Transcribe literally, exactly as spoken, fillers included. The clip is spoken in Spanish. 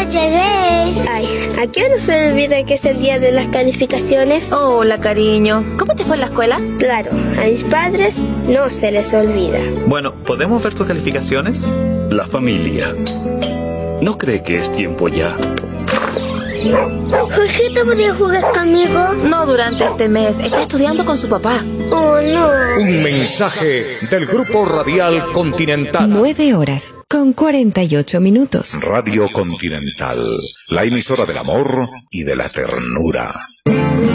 llegué. Ay, ¿a qué hora se me olvida que es el día de las calificaciones? Hola, cariño. ¿Cómo te fue en la escuela? Claro, a mis padres no se les olvida. Bueno, ¿podemos ver tus calificaciones? La familia. ¿No cree que es tiempo ya? Jorgito, ¿podría jugar conmigo? No durante este mes. Está estudiando con su papá. Oh, no. Un mensaje del Grupo Radial Continental. Nueve horas con cuarenta y ocho minutos. Radio Continental, la emisora del amor y de la ternura.